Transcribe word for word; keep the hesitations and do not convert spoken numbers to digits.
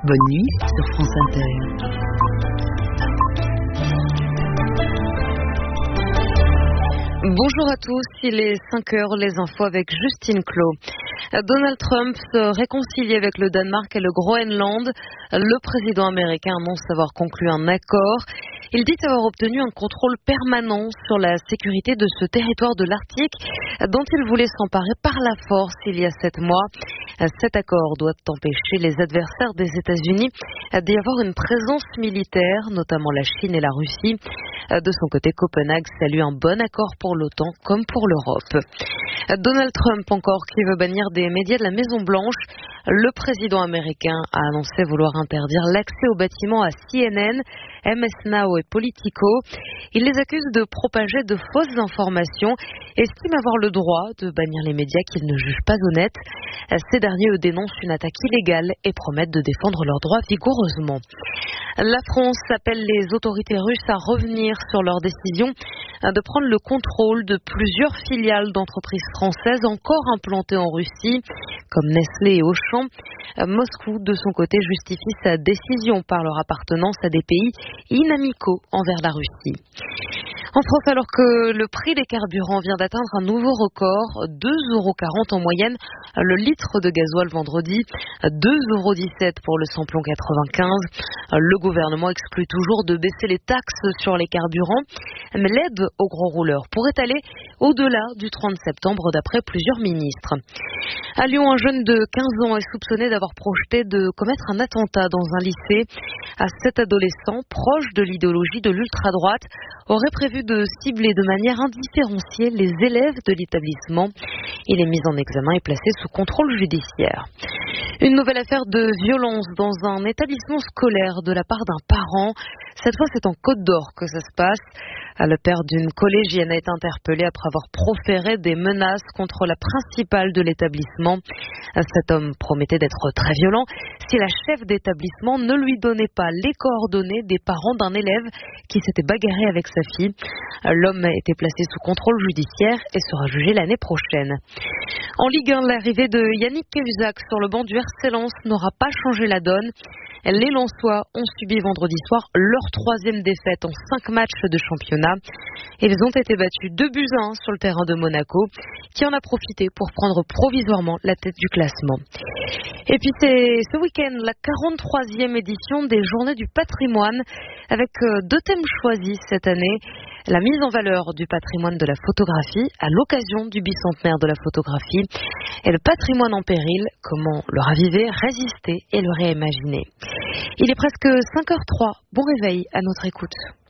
Bonne nuit sur France Inter. Bonjour à tous, il est cinq heures, les infos avec Justine Clos. Donald Trump se réconcilie avec le Danemark et le Groenland. Le président américain annonce avoir conclu un accord. Il dit avoir obtenu un contrôle permanent sur la sécurité de ce territoire de l'Arctique dont il voulait s'emparer par la force il y a sept mois. Cet accord doit empêcher les adversaires des États-Unis d'y avoir une présence militaire, notamment la Chine et la Russie. De son côté, Copenhague salue un bon accord pour l'OTAN comme pour l'Europe. Donald Trump encore qui veut bannir des médias de la Maison-Blanche. Le président américain a annoncé vouloir interdire l'accès aux bâtiments à C N N, M S Now et Politico. Il les accuse de propager de fausses informations et estime avoir le droit de bannir les médias qu'ils ne jugent pas honnêtes. Ces derniers eux dénoncent une attaque illégale et promettent de défendre leurs droits vigoureusement. La France appelle les autorités russes à revenir sur leur décision de prendre le contrôle de plusieurs filiales d'entreprises françaises encore implantées en Russie, comme Nestlé et Auchan. Moscou, de son côté, justifie sa décision par leur appartenance à des pays inamicaux envers la Russie. En France, alors que le prix des carburants vient d'atteindre un nouveau record, deux euros quarante en moyenne le litre de gasoil vendredi, deux euros dix-sept pour le samplon quatre-vingt-quinze. Le gouvernement exclut toujours de baisser les taxes sur les carburants, mais l'aide aux gros rouleurs pourrait aller au-delà du trente septembre d'après plusieurs ministres. À Lyon, un jeune de quinze ans est soupçonné d'avoir projeté de commettre un attentat dans un lycée. Cet adolescent, proche de l'idéologie de l'ultra-droite, aurait prévu de cibler de manière indifférenciée les élèves de l'établissement. Il est mis en examen et placé sous contrôle judiciaire. Une nouvelle affaire de violence dans un établissement scolaire de la part d'un parent. Cette fois, c'est en Côte d'Or que ça se passe. Le père d'une collégienne a été interpellé après avoir proféré des menaces contre la principale de l'établissement. Cet homme promettait d'être très violent si la chef d'établissement ne lui donnait pas les coordonnées des parents d'un élève qui s'était bagarré avec sa fille. L'homme a été placé sous contrôle judiciaire et sera jugé l'année prochaine. En Ligue un, l'arrivée de Yannick Cahuzac sur le banc du R C Lens n'aura pas changé la donne. Les Lensois ont subi vendredi soir leur troisième défaite en cinq matchs de championnat. Ils ont été battus deux buts à un sur le terrain de Monaco, qui en a profité pour prendre provisoirement la tête du classement. Et puis c'est ce week-end la quarante-troisième édition des Journées du patrimoine, avec deux thèmes choisis cette année. La mise en valeur du patrimoine de la photographie à l'occasion du bicentenaire de la photographie et le patrimoine en péril, comment le raviver, résister et le réimaginer. Il est presque cinq heures zéro trois. Bon réveil à notre écoute.